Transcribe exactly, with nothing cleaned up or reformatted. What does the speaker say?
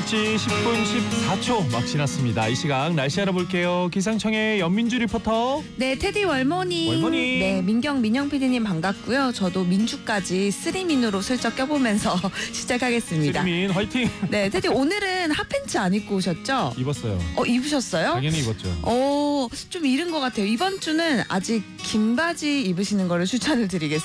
일곱 시 십 분 십사 초 막 지났습니다. 이 시각 날씨 알아볼게요. 기상청의 연민주 리포터. 네, 테디 월모닝. 월모닝. 네, 민경 민영 피디님 반갑고요. 저도 민주까지 쓰리민으로 슬쩍 껴보면서 시작하겠습니다. 쓰리민 화이팅. 네, 테디 오늘은 핫팬츠 안 입고 오셨죠? 입었어요. 어, 입으셨어요? 당연히 입었죠. 어, 좀 이른 것 같아요. 이번 주는 아직 긴 바지 입으시는 거를 추천을 드리겠습니다.